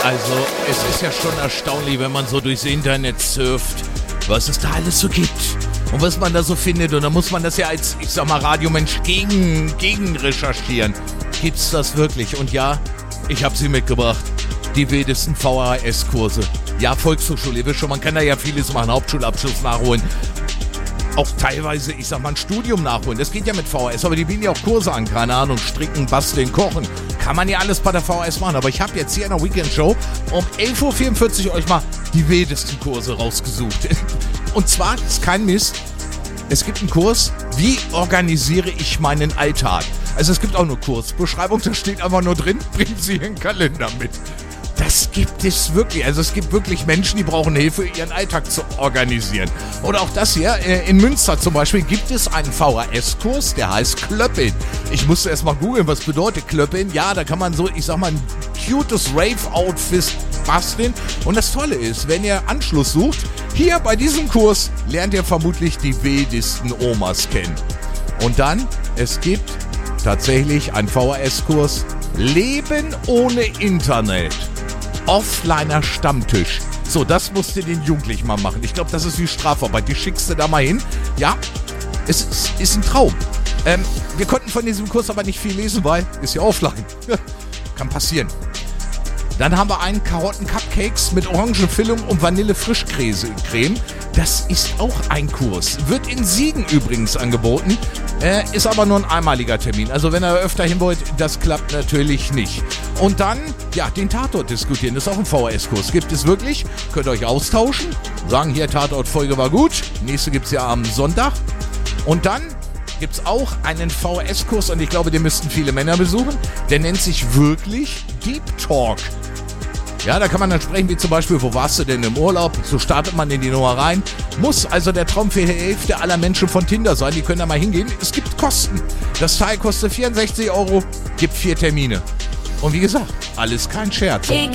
Also, es ist ja schon erstaunlich, wenn man so durchs Internet surft, was es da alles so gibt und was man da so findet. Und dann muss man das ja als, ich sag mal, Radiomensch gegen recherchieren. Gibt's das wirklich? Und ja, ich habe sie mitgebracht. Die wildesten VHS-Kurse. Ja, Volkshochschule, ihr wisst schon, man kann da ja vieles machen, Hauptschulabschluss nachholen. Auch teilweise, ich sag mal, ein Studium nachholen. Das geht ja mit VHS, aber die bieten ja auch Kurse an. Keine Ahnung, stricken, basteln, kochen. Kann man ja alles bei der VHS machen. Aber ich habe jetzt hier in der Weekend-Show um 11.44 Uhr euch mal die wildesten Kurse rausgesucht. Und zwar, das ist kein Mist, es gibt einen Kurs, wie organisiere ich meinen Alltag? Also es gibt auch eine Kursbeschreibung, da steht einfach nur drin, bringen Sie Ihren Kalender mit. Das gibt es wirklich. Also es gibt wirklich Menschen, die brauchen Hilfe, ihren Alltag zu organisieren. Oder auch das hier, in Münster zum Beispiel gibt es einen VHS-Kurs, der heißt Klöppeln. Ich musste erst mal googeln, was bedeutet Klöppeln. Ja, da kann man so, ich sag mal, ein cutes Rave-Outfit basteln. Und das Tolle ist, wenn ihr Anschluss sucht, hier bei diesem Kurs lernt ihr vermutlich die wildesten Omas kennen. Und dann, es gibt tatsächlich einen VHS-Kurs Leben ohne Internet. Offliner Stammtisch. So, das musst du den Jugendlichen mal machen. Ich glaube, das ist wie Strafarbeit. Die schickst du da mal hin. Ja, es ist ein Traum. Wir konnten von diesem Kurs aber nicht viel lesen, weil ist ja offline. Kann passieren. Dann haben wir einen Karotten-Cupcakes mit Orangenfüllung und Vanille-Frischcreme. Das ist auch ein Kurs. Wird in Siegen übrigens angeboten. Ist aber nur ein einmaliger Termin. Also wenn ihr öfter hin wollt, das klappt natürlich nicht. Und dann, ja, den Tatort diskutieren. Das ist auch ein VHS-Kurs. Gibt es wirklich. Könnt ihr euch austauschen. Sagen, hier, Tatort-Folge war gut. Nächste gibt es ja am Sonntag. Und dann gibt es auch einen VHS-Kurs. Und ich glaube, den müssten viele Männer besuchen. Der nennt sich wirklich Deep Talk. Ja, da kann man dann sprechen, wie zum Beispiel, wo warst du denn im Urlaub? So startet man in die Nummer rein. Muss also der Traum für die Hälfte aller Menschen von Tinder sein. Die können da mal hingehen. Es gibt Kosten. Das Teil kostet 64 €, gibt 4 Termine. Und wie gesagt, alles kein Scherz. Egal